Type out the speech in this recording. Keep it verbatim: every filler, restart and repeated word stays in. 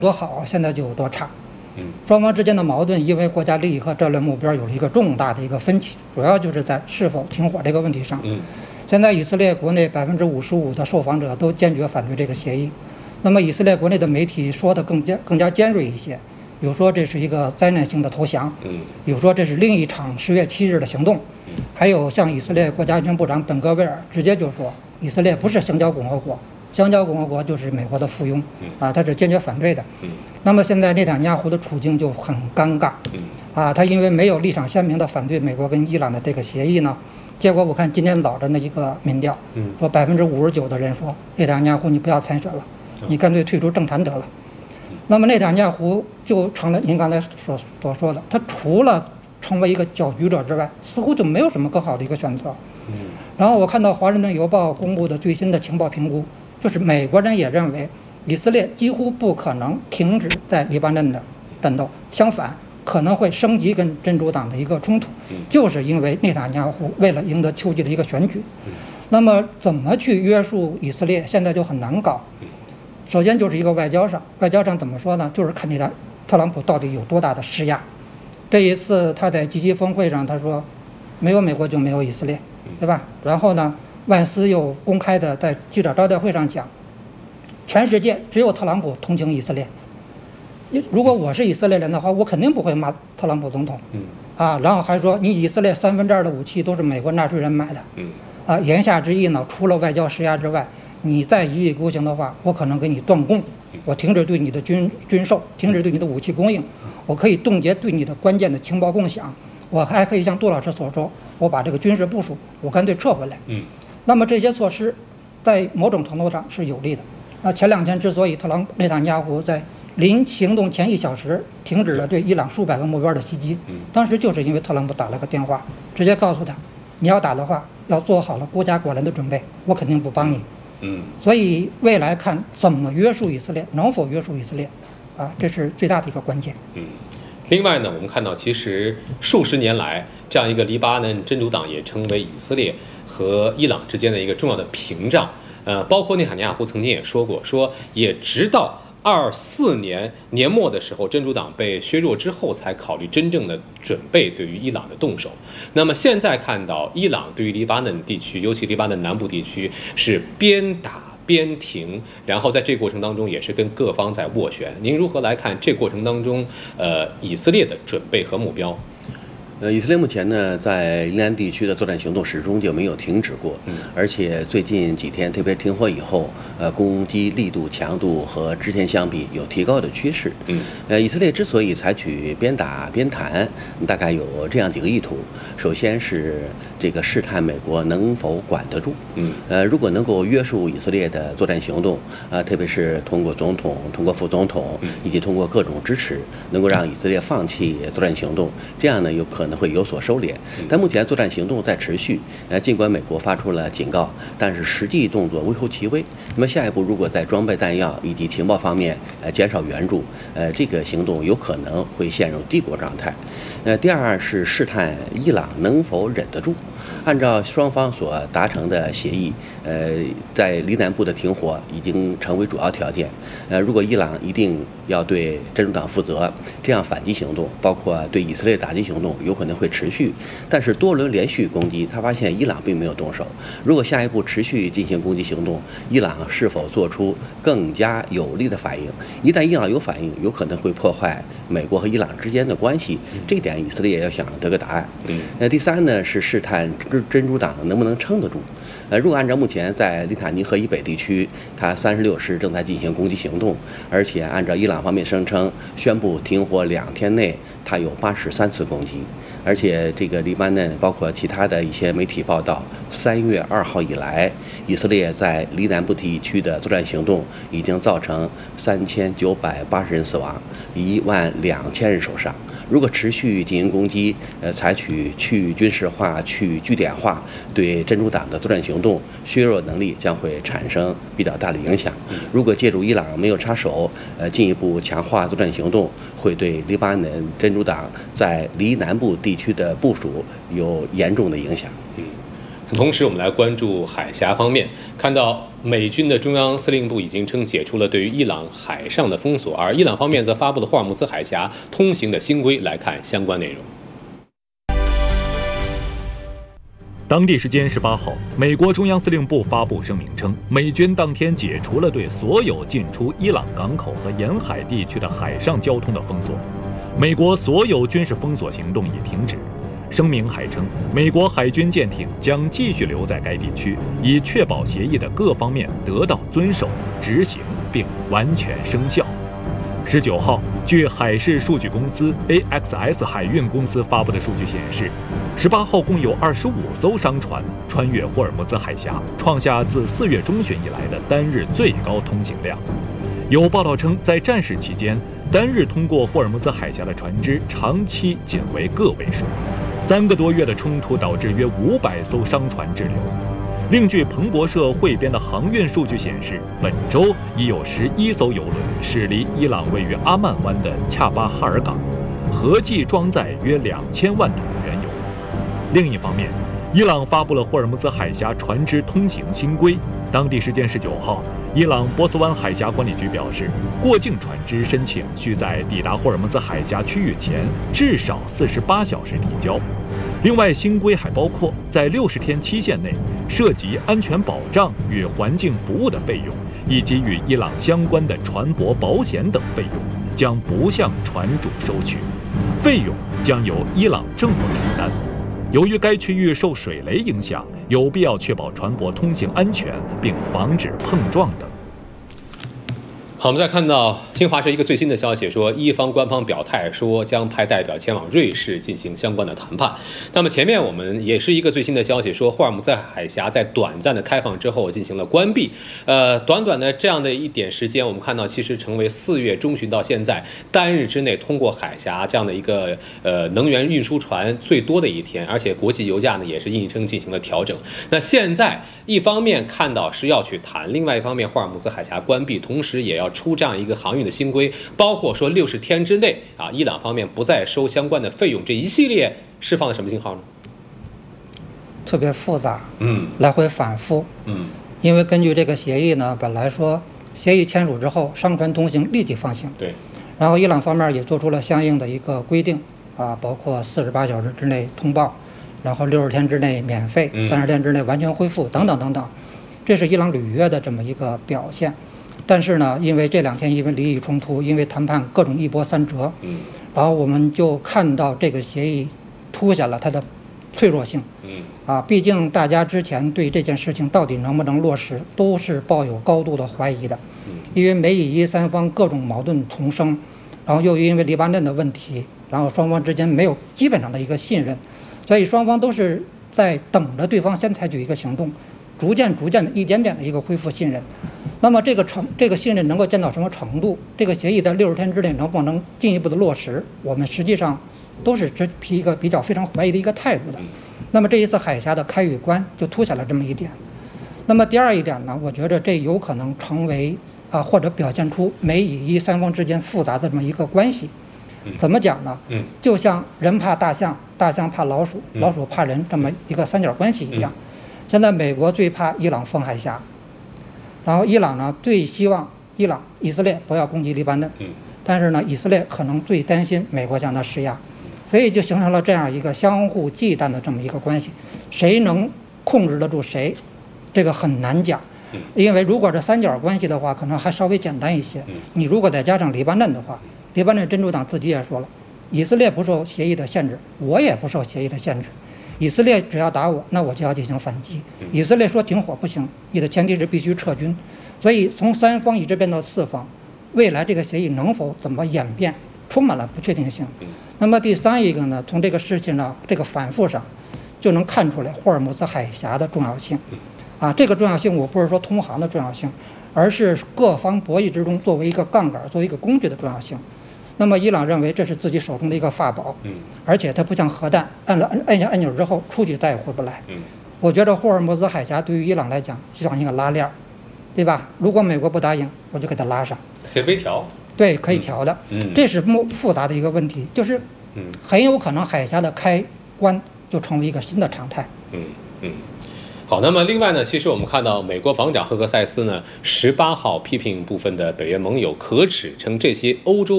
多好，现在就有多差。双方之间的矛盾因为国家利益和战略目标有了一个重大的一个分歧，主要就是在是否停火这个问题上。现在以色列国内百分之五十五的受访者都坚决反对这个协议。那么以色列国内的媒体说的更加更加尖锐一些，比如说这是一个灾难性的投降，比如说这是另一场十月七日的行动，还有像以色列国家安全部长本戈维尔直接就说以色列不是香蕉共和国。香蕉共和国就是美国的附庸，啊，他是坚决反对的。那么现在内塔尼亚胡的处境就很尴尬，啊，他因为没有立场鲜明的反对美国跟伊朗的这个协议呢，结果我看今天早晨的一个民调，说百分之五十九的人说内塔尼亚胡你不要参选了，你干脆退出政坛得了。那么内塔尼亚胡就成了您刚才所所说的，他除了成为一个搅局者之外，似乎就没有什么更好的一个选择。然后我看到《华盛顿邮报》公布的最新的情报评估。就是美国人也认为，以色列几乎不可能停止在黎巴嫩的战斗，相反可能会升级跟真主党的一个冲突，就是因为内塔尼亚胡为了赢得秋季的一个选举。那么怎么去约束以色列，现在就很难搞。首先就是一个外交上，外交上怎么说呢？就是看这个特朗普到底有多大的施压。这一次他在 G 七峰会上他说，没有美国就没有以色列，对吧？然后呢？万斯又公开的在记者招待会上讲，全世界只有特朗普同情以色列。如果我是以色列人的话，我肯定不会骂特朗普总统。啊，然后还说你以色列三分之二的武器都是美国纳税人买的。啊，言下之意呢，除了外交施压之外，你再一意孤行的话，我可能给你断供，我停止对你的军军售，停止对你的武器供应，我可以冻结对你的关键的情报共享，我还可以像杜老师所说，我把这个军事部署我干脆撤回来。那么这些措施，在某种程度上是有利的。那前两天之所以特朗普内塔尼亚胡在临行动前一小时停止了对伊朗数百个目标的袭击，当时就是因为特朗普打了个电话，直接告诉他，你要打的话，要做好了孤家寡人的准备，我肯定不帮你。嗯，所以未来看怎么约束以色列，能否约束以色列，啊，这是最大的一个关键。 嗯。另外呢，我们看到，其实数十年来，这样一个黎巴嫩真主党也成为以色列和伊朗之间的一个重要的屏障。呃，包括内塔尼亚胡曾经也说过，说也直到二四年年末的时候，真主党被削弱之后，才考虑真正的准备对于伊朗的动手。那么现在看到，伊朗对于黎巴嫩地区，尤其黎巴嫩南部地区，是边打边停，然后在这个过程当中也是跟各方在斡旋。您如何来看这个过程当中，呃，以色列的准备和目标？ 呃，以色列目前呢，在黎南地区的作战行动始终就没有停止过，嗯，而且最近几天，特别停火以后，呃，攻击力度、强度和之前相比有提高的趋势。嗯，呃，以色列之所以采取边打边谈，大概有这样几个意图。首先是这个试探美国能否管得住。嗯，呃，如果能够约束以色列的作战行动，啊、呃，特别是通过总统、通过副总统以及通过各种支持，能够让以色列放弃作战行动，这样呢，有可能会有所收敛。但目前作战行动在持续，呃，尽管美国发出了警告，但是实际动作微乎其微。那么下一步，如果在装备弹药以及情报方面，呃，减少援助，呃，这个行动有可能会陷入帝国状态。呃，第二是试探伊朗能否忍得住。按照双方所达成的协议，呃，在黎南部的停火已经成为主要条件。呃，如果伊朗一定要对真主党负责，这样反击行动，包括对以色列打击行动，有可能会持续。但是多轮连续攻击，他发现伊朗并没有动手。如果下一步持续进行攻击行动，伊朗是否做出更加有力的反应？一旦伊朗有反应，有可能会破坏美国和伊朗之间的关系。这一点以色列要想得个答案。呃，第三呢是试探真主党能不能撑得住。呃，如果按照目前在利塔尼河以北地区，它三十六师正在进行攻击行动，而且按照伊朗方面声称，宣布停火两天内，它有八十三次攻击。而且这个黎巴嫩包括其他的一些媒体报道，三月二号以来，以色列在黎南部地区的作战行动已经造成三千九百八十人死亡，一万两千人受伤。如果持续进行攻击，呃，采取去军事化、去据点化，对真主党的作战行动削弱能力将会产生比较大的影响。如果借助伊朗没有插手，呃，进一步强化作战行动，会对黎巴嫩真主党在黎南部地区的部署有严重的影响。 嗯， 同时，我们来关注海峡方面，看到美军的中央司令部已经称解除了对于伊朗海上的封锁，而伊朗方面则发布了霍尔木兹海峡通行的新规。来看相关内容。 当地时间十八号，美国中央司令部发布声明称，美军当天解除了对所有进出伊朗港口和沿海地区的海上交通的封锁，美国所有军事封锁行动已停止。声明还称，美国海军舰艇将继续留在该地区，以确保协议的各方面得到遵守、执行并完全生效。十九号，据海事数据公司 A X S 海运公司发布的数据显示，十八号共有二十五艘商船穿越霍尔木兹海峡，创下自四月中旬以来的单日最高通行量。有报道称，在战事期间，单日通过霍尔木兹海峡的船只长期仅为个位数。三个多月的冲突导致约五百艘商船滞留。另据彭博社汇编的航运数据显示，本周已有十一艘邮轮驶离伊朗位于阿曼湾的恰巴哈尔港，合计装载约两千万桶原油。另一方面，伊朗发布了霍尔木兹海峡船只通行新规。当地时间十九号，伊朗波斯湾海峡管理局表示，过境船只申请需在抵达霍尔木兹海峡区域前至少四十八小时提交。另外，新规还包括在六十天期限内涉及安全保障与环境服务的费用，以及与伊朗相关的船舶保险等费用，将不向船主收取，费用将由伊朗政府承担。由于该区域受水雷影响，有必要确保船舶通行安全，并防止碰撞等。 好，我们再看到新华社一个最新的消息说，伊方官方表态说将派代表前往瑞士进行相关的谈判。那么前面我们也是一个最新的消息说，霍尔木兹海峡在短暂的开放之后进行了关闭。呃，短短的这样的一点时间，我们看到其实成为四月中旬到现在单日之内通过海峡这样的一个呃能源运输船最多的一天，而且国际油价呢也是应声进行了调整。那现在一方面看到是要去谈，另外一方面霍尔木兹海峡关闭，同时也要出这样一个航运的新规，包括说六十天之内啊，伊朗方面不再收相关的费用，这一系列释放了什么信号呢？ 特别复杂， 嗯， 来回反复， 嗯， 因为根据这个协议呢，本来说协议签署之后，商船通行立即放行， 对， 然后伊朗方面也做出了相应的一个规定啊，包括四十八小时之内通报，然后六十天之内免费，三十天之内完全恢复，等等等等，这是伊朗履约的这么一个表现。但是呢，因为这两天因为利益冲突，因为谈判各种一波三折， 嗯， 然后我们就看到这个协议凸显了它的脆弱性， 嗯，啊， 毕竟大家之前对这件事情到底能不能落实，都是抱有高度的怀疑的， 嗯， 因为美以伊三方各种矛盾丛生，然后又因为黎巴嫩的问题，然后双方之间没有基本上的一个信任，所以双方都是在等着对方先采取一个行动，逐渐逐渐的一点点的一个恢复信任。那么这个程这个信任能够见到什么程度？这个协议在六十天之内能不能进一步的落实？我们实际上都是持一个比较非常怀疑的一个态度的。那么这一次海峡的开与关就凸显了这么一点。那么第二一点呢，我觉得这有可能成为啊或者表现出美以伊三方之间复杂的这么一个关系。怎么讲呢？嗯，就像人怕大象，大象怕老鼠，老鼠怕人这么一个三角关系一样。现在美国最怕伊朗封海峡。然后伊朗呢最希望伊朗以色列不要攻击黎巴嫩，但是呢以色列可能最担心美国向他施压，所以就形成了这样一个相互忌惮的这么一个关系，谁能控制得住谁，这个很难讲，因为如果是三角关系的话，可能还稍微简单一些，你如果再加上黎巴嫩的话，黎巴嫩真主党自己也说了，以色列不受协议的限制，我也不受协议的限制。以色列只要打我，那我就要进行反击。以色列说停火不行，你的前提是必须撤军。所以从三方一直变到四方，未来这个协议能否怎么演变，充满了不确定性。那么第三一个呢，从这个事情上这个反复上，就能看出来霍尔木兹海峡的重要性。啊，这个重要性我不是说通航的重要性，而是各方博弈之中作为一个杠杆、作为一个工具的重要性。那么伊朗认为这是自己手中的一个法宝，嗯，而且它不像核弹，按了按下按钮之后出去再也回不来，嗯，我觉得霍尔木兹海峡对于伊朗来讲就像一个拉链，对吧？如果美国不答应，我就给它拉上， 可以微调， 对，可以调的，嗯，这是复复杂的一个问题，就是，嗯，很有可能海峡的开关就成为一个新的常态， 嗯嗯。 好，那么另外呢，其实我们看到美国防长赫克塞斯呢，十八号批评部分的北约盟友可耻，称这些欧洲